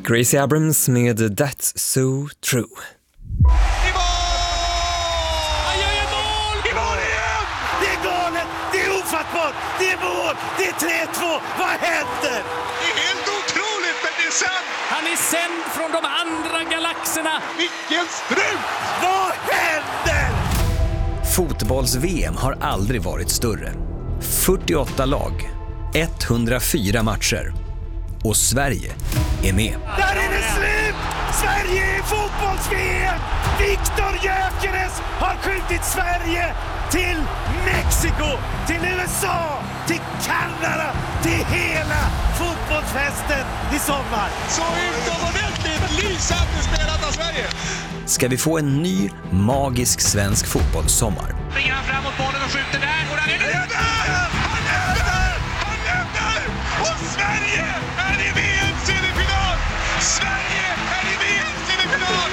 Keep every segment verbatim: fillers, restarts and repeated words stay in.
Gracie Abrams med That's So True. Han gör ju mål! I mål igen! Det är galet! Det är ofattbart! Det är mål! Det är tre två! Vad händer? Det är helt otroligt, men det är sant! Han är sänd från de andra galaxerna. Vilken strut! Vad händer? Fotbolls-V M har aldrig varit större. fyrtioåtta lag, etthundrafyra matcher. Och Sverige är med. Där är det slut! Sverige är fotbolls-V M! Viktor Gyökeres har skjutit Sverige till Mexiko, till U S A, till Kanada, till hela fotbollsfesten i sommar. Så utomordentligt lysande spelat av Sverige. Ska vi få en ny magisk svensk fotbollssommar? Springer han framåt bollen och skjuter där. Och där är det där! Han är där! Han är där! Och Sverige är i V M-semifinal! Sverige är i V M-semifinal!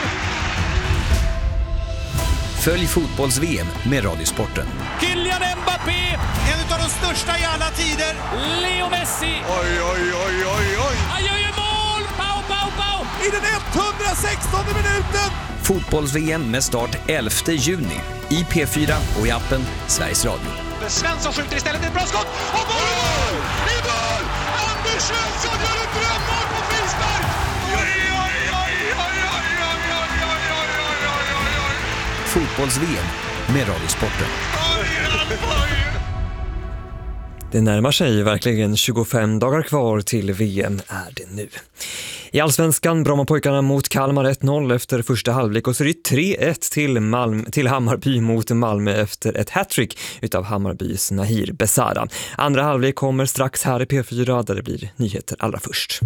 Följ fotbolls-V M med Radiosporten. Kylian Mbappé! En av de största i alla tider. Leo Messi! Oj, oj, oj, oj, oj. Han gör ju mål! Pau, pau, pau! I den etthundrasextonde minuten. Fotbolls-V M med start elfte juni i P fyra och i appen Sveriges Radio. Svensson skjuter istället ett bra skott. Och mål! I mål! Anders Svensson gör ett drömmål på frispark! Oj, oj, oj, oj, oj, oj, oj, oj, oj, oj, oj, oj. Fotbolls-V M med Radiosporten. Oj, oj, oj. Det närmar sig verkligen tjugofem dagar kvar till V M är det nu. I Allsvenskan Brommapojkarna mot Kalmar ett noll efter första halvlek och så är det tre ett till, Malm- till Hammarby mot Malmö efter ett hattrick utav Hammarbys Nahir Besara. Andra halvlek kommer strax här i P fyra där det blir nyheter allra först.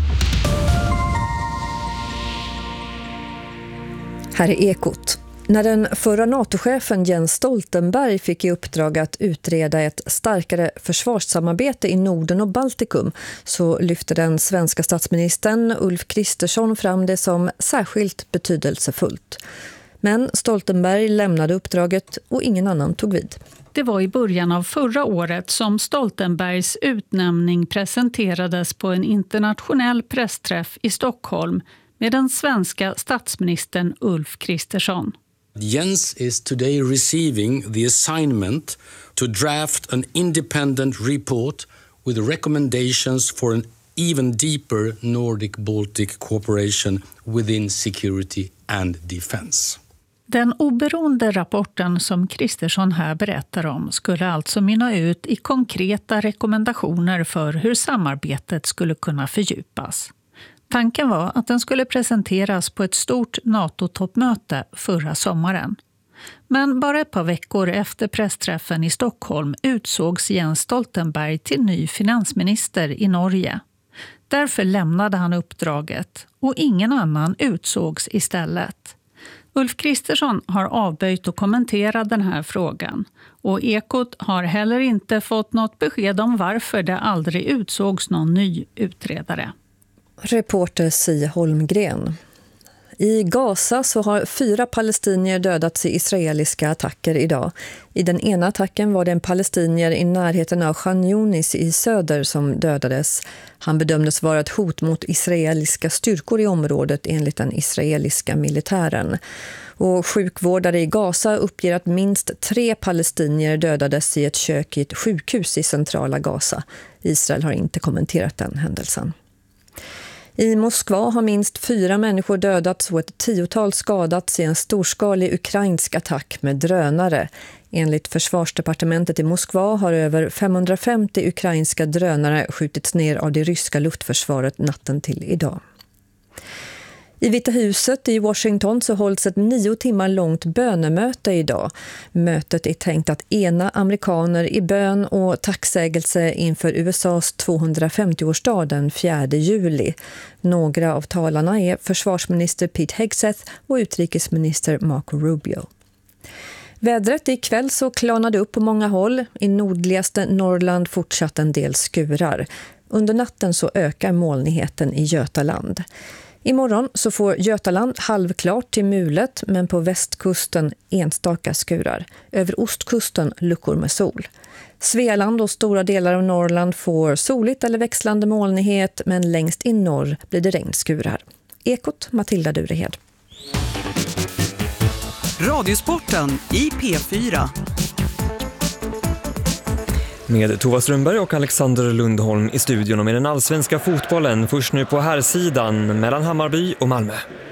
Här är Ekot. När den förra NATO-chefen Jens Stoltenberg fick i uppdrag att utreda ett starkare försvarssamarbete i Norden och Baltikum så lyfte den svenska statsministern Ulf Kristersson fram det som särskilt betydelsefullt. Men Stoltenberg lämnade uppdraget och ingen annan tog vid. Det var i början av förra året som Stoltenbergs utnämning presenterades på en internationell pressträff i Stockholm med den svenska statsministern Ulf Kristersson. Jens is today receiving the assignment to draft an independent report with recommendations for an even deeper Nordic-Baltic cooperation within security and defense. Den oberoende rapporten som Kristersson här berättar om skulle alltså mynna ut i konkreta rekommendationer för hur samarbetet skulle kunna fördjupas. Tanken var att den skulle presenteras på ett stort NATO-toppmöte förra sommaren. Men bara ett par veckor efter pressträffen i Stockholm utsågs Jens Stoltenberg till ny finansminister i Norge. Därför lämnade han uppdraget och ingen annan utsågs istället. Ulf Kristersson har avböjt att kommentera den här frågan och Ekot har heller inte fått något besked om varför det aldrig utsågs någon ny utredare. Reporter Si Holmgren. I Gaza så har fyra palestinier dödats i israeliska attacker idag. I den ena attacken var det en palestinier i närheten av Khan Yunis i söder som dödades. Han bedömdes vara ett hot mot israeliska styrkor i området enligt den israeliska militären. Och sjukvårdare i Gaza uppger att minst tre palestinier dödades i ett kök i ett sjukhus i centrala Gaza. Israel har inte kommenterat den händelsen. I Moskva har minst fyra människor dödats och ett tiotal skadats i en storskalig ukrainsk attack med drönare. Enligt försvarsdepartementet i Moskva har över femhundrafemtio ukrainska drönare skjutits ner av det ryska luftförsvaret natten till idag. I Vita huset i Washington så hålls ett nio timmar långt bönemöte idag. Mötet är tänkt att ena amerikaner i bön och tacksägelse inför U S A:s tvåhundrafemtioårsdag den fjärde juli. Några av talarna är försvarsminister Pete Hegseth och utrikesminister Marco Rubio. Vädret ikväll så klarnade upp på många håll. I nordligaste Norrland fortsatt en del skurar. Under natten så ökar molnigheten i Götaland. Imorgon så får Götaland halvklart till mulet, men på västkusten enstaka skurar. Över ostkusten luckor med sol. Svealand och stora delar av Norrland får soligt eller växlande molnighet, men längst i norr blir det regnskurar. Ekot Matilda Durehed. Radiosporten i P fyra. Med Tova Strömberg och Alexander Lundholm i studion och med den allsvenska fotbollen. Först nu på här sidan mellan Hammarby och Malmö.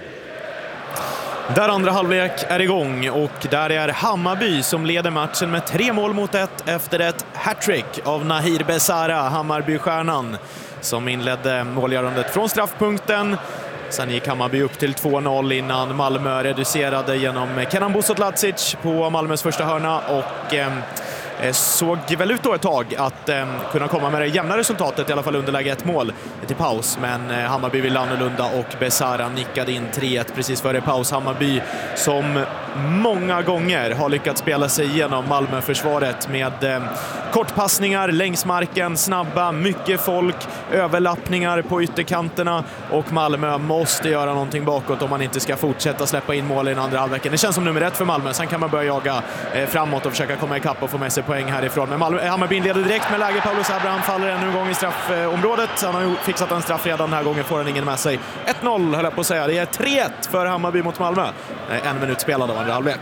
Där andra halvlek är igång och där är Hammarby som leder matchen med tre mål mot ett efter ett hattrick av Nahir Besara, Hammarby-stjärnan, som inledde målgörandet från straffpunkten. Sen gick Hammarby upp till två noll innan Malmö reducerade genom Kenan Bosotlacic på Malmös första hörna och eh, såg väl ut då ett tag att eh, kunna komma med det jämna resultatet, i alla fall underläge ett mål till paus. Men eh, Hammarby ville annorlunda och Besara nickade in tre ett precis före paus. Hammarby som många gånger har lyckats spela sig igenom Malmö-försvaret med eh, kortpassningar längs marken, snabba, mycket folk, överlappningar på ytterkanterna, och Malmö måste göra någonting bakåt om man inte ska fortsätta släppa in mål i den andra halvleken. Det känns som nummer ett för Malmö. Sen kan man börja jaga eh, framåt och försöka komma ikapp och få med sig poäng härifrån. Men Malmö, Hammarby inleder direkt med läge. Paulus Abraham faller ännu en gång i straffområdet. Han har ju fixat en straff redan den här gången, får han ingen med sig. ett noll höll jag på att säga. Det är tre ett för Hammarby mot Malmö. En minut spelad av andra halvlek.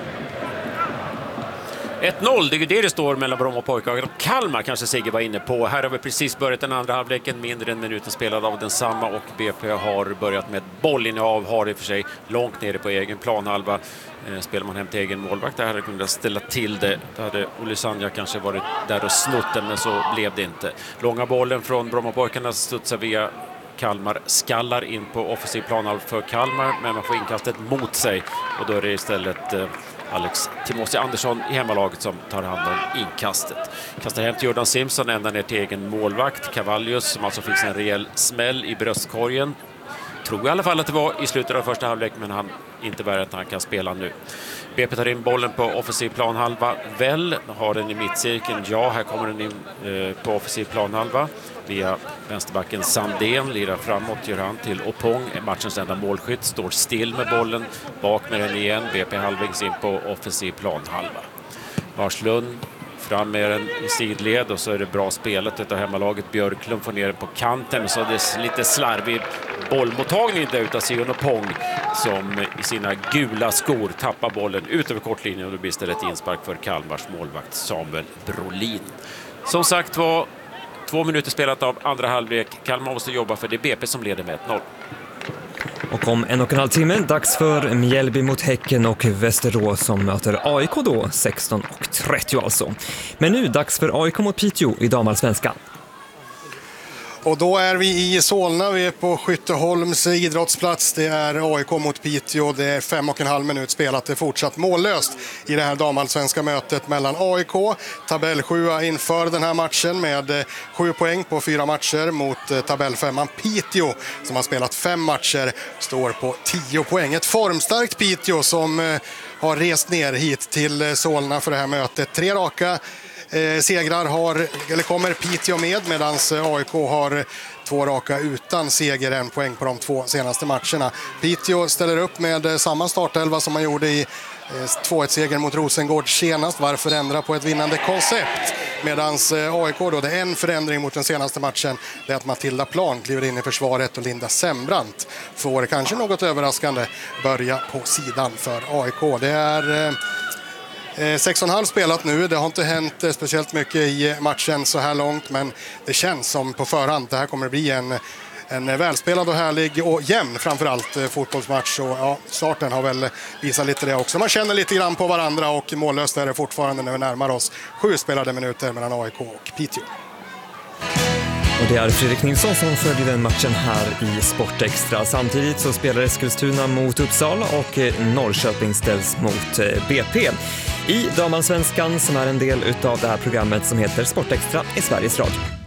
ett noll, det är ju det det står mellan Brommapojkarna och Kalmar, kanske Sigge var inne på. Här har vi precis börjat den andra halvleken, mindre än minuten spelad av densamma, och B P har börjat med bollinnehav, har i och för sig långt nere på egen planhalva. Eh, spelar man hem till egen målvakt, där hade det kunnat ställa till det. Då hade Olle Sanja kanske varit där och snott den, men så blev det inte. Långa bollen från Brommapojkarna studsar via Kalmar, skallar in på offensiv planhalv för Kalmar, men man får inkastet mot sig, och då är det istället eh, Alex Timossi Andersson i hemmalaget som tar hand om inkastet. Kastar hem till Jordan Simpson ända ner till egen målvakt Cavallius, som alltså fick en rejäl smäll i bröstkorgen. Tror i alla fall att det var i slutet av första halvlek, men han inte värre att han kan spela nu. B P tar in bollen på offensiv planhalva. Väl har den i mittcirkeln. Ja, här kommer den in eh, på offensiv planhalva. Via vänsterbacken Sandén lirar framåt, gör han till Opong. Matchens enda målskytt står still med bollen. Bak med den igen. B P halvvägs in på offensiv planhalva. Varslund fram med den i sidled, och så är det bra spelet av hemmalaget. Björklund får ner den på kanten, så det är lite slarvig bollmottagning där utav Sion Opong, som i sina gula skor tappar bollen ut över kortlinjen, och det blir istället inspark för Kalmars målvakt Samuel Brolin. Som sagt var, två minuter spelat av andra halvlek. Kalmar måste jobba, för det är B P som leder med ett noll. Och om en och en halv timme, dags för Mjällby mot Häcken och Västerås som möter A I K då, sexton och trettio alltså. Men nu dags för A I K mot Piteå i damallsvenskan. Och då är vi i Solna, vi är på Skytteholms idrottsplats. Det är A I K mot Piteå, det är fem och en halv minut spelat. Det är fortsatt mållöst i det här damallsvenska mötet mellan A I K, tabellsjua inför den här matchen med sju poäng på fyra matcher, mot tabellfemman Piteå som har spelat fem matcher, står på tio poäng. Ett formstarkt Piteå som har rest ner hit till Solna för det här mötet. Tre raka Eh, segrar har, eller kommer Piteå med, medan A I K har två raka utan seger, en poäng på de två senaste matcherna. Piteå ställer upp med samma startelva som man gjorde i eh, två ett-segern mot Rosengård senast. Varför ändra på ett vinnande koncept? Medan A I K då, det är en förändring mot den senaste matchen, det är att Matilda Plan kliver in i försvaret och Linda Sembrant får kanske något överraskande börja på sidan för A I K. Det är eh, sex och en halv spelat nu, det har inte hänt speciellt mycket i matchen så här långt, men det känns som på förhand det här kommer att bli en, en välspelad och härlig och jämn framförallt fotbollsmatch, och ja, starten har väl visat lite det också. Man känner lite grann på varandra, och mållöst är det fortfarande när vi närmar oss sju spelade minuter mellan A I K och Piteå. Och det är Fredrik Nilsson som följer den matchen här i Sportextra. Samtidigt så spelar Eskilstuna mot Uppsala och Norrköping ställs mot B P. I damallsvenskan, som är en del utav det här programmet som heter Sportextra i Sveriges Radio.